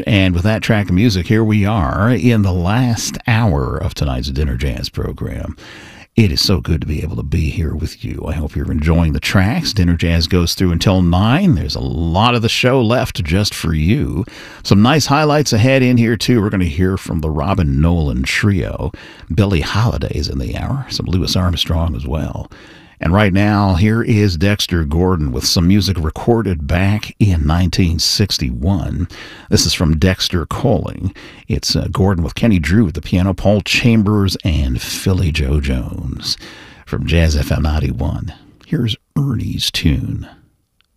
And with that track of music, here we are in the last hour of tonight's Dinner Jazz program. It is so good to be able to be here with you. I hope you're enjoying the tracks. Dinner Jazz goes through until 9. There's a lot of the show left just for you. Some nice highlights ahead in here, too. We're going to hear from the Robin Nolan Trio. Billie Holiday's in the hour. Some Louis Armstrong as well. And right now, here is Dexter Gordon with some music recorded back in 1961. This is from Dexter Calling. It's Gordon with Kenny Drew at the piano, Paul Chambers, and Philly Joe Jones. From Jazz FM 91, here's Ernie's Tune.